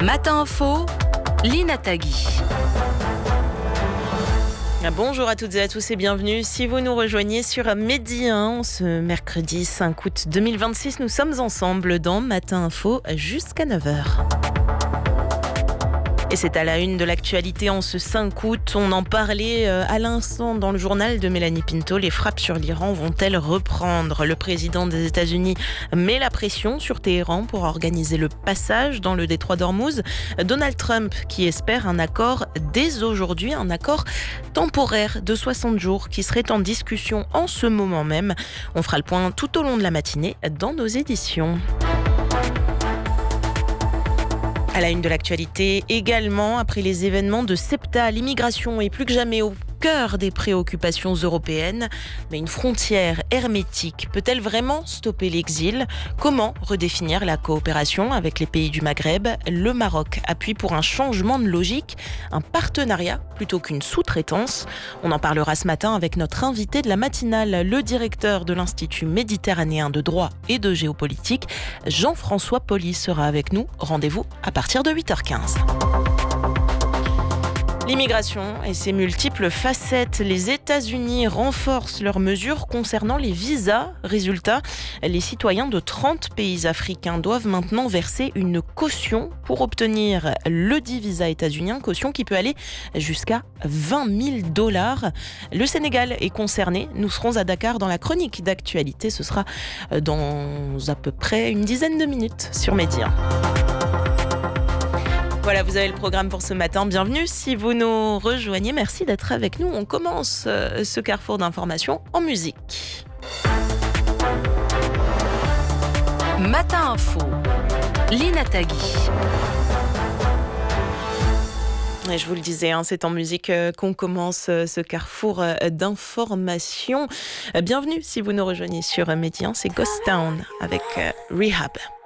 Matin Info, Lina Tagui. Bonjour à toutes et à tous et bienvenue. Si vous nous rejoignez sur Midi 1, ce mercredi 5 août 2026, nous sommes ensemble dans Matin Info jusqu'à 9h. Et c'est à la une de l'actualité en ce 5 août. On en parlait à l'instant dans le journal de Mélanie Pinto. Les frappes sur l'Iran vont-elles reprendre ? Le président des États-Unis met la pression sur Téhéran pour organiser le passage dans le détroit d'Ormuz. Donald Trump qui espère un accord dès aujourd'hui, un accord temporaire de 60 jours qui serait en discussion en ce moment même. On fera le point tout au long de la matinée dans nos éditions. À la une de l'actualité également, après les événements de Ceuta, l'immigration est plus que jamais au cœur des préoccupations européennes. Mais une frontière hermétique peut-elle vraiment stopper l'exil ? Comment redéfinir la coopération avec les pays du Maghreb ? Le Maroc appuie pour un changement de logique, un partenariat plutôt qu'une sous-traitance. On en parlera ce matin avec notre invité de la matinale, le directeur de l'Institut méditerranéen de droit et de géopolitique, Jean-François Pauly sera avec nous. Rendez-vous à partir de 8h15. L'immigration et ses multiples facettes. Les États-Unis renforcent leurs mesures concernant les visas. Résultat, les citoyens de 30 pays africains doivent maintenant verser une caution pour obtenir le dit visa états-unien, caution qui peut aller jusqu'à $20 000. Le Sénégal est concerné. Nous serons à Dakar dans la chronique d'actualité. Ce sera dans à peu près une dizaine de minutes sur Midi 1. Voilà, vous avez le programme pour ce matin. Bienvenue si vous nous rejoignez. Merci d'être avec nous. On commence ce carrefour d'informations en musique. Matin Info, Lina Tagui. Et je vous le disais, c'est en musique qu'on commence ce carrefour d'informations. Bienvenue si vous nous rejoignez sur Midi 1, c'est Ghost Town avec Rehab.